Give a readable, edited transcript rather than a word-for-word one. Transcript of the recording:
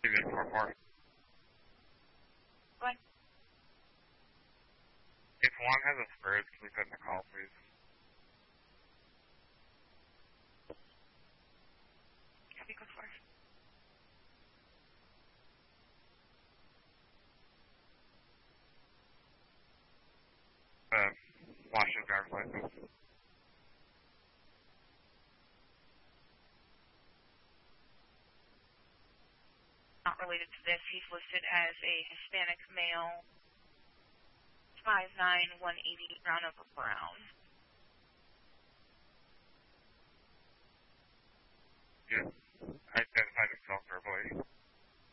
2-4. What? If one has a spurs, can we put in the call, please? Copy, go for it. Washington driver's license. Not related to this. He's listed as a Hispanic male, 5'9", 180, brown over brown. Yeah. Identified himself verbally.